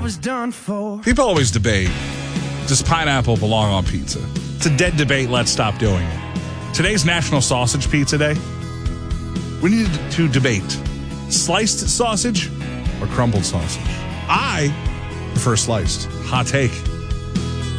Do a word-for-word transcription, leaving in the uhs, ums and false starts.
was done for. People always debate, does pineapple belong on pizza? It's a dead debate. Let's stop doing it. Today's National Sausage Pizza Day. We need to debate sliced sausage or crumbled sausage. I prefer sliced. Hot take.